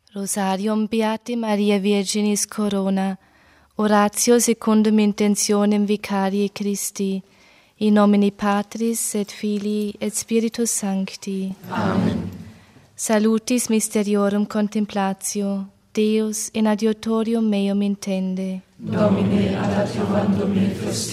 Rosarium Beate Maria Virginis Corona, oratio secundum intentionem vicarie Christi, in nomine Patris et Filii et Spiritus Sancti. Amen. Salutis mysteriorum contemplatio, Deus in adiutorium meum intende. Domine ad adiuvandum me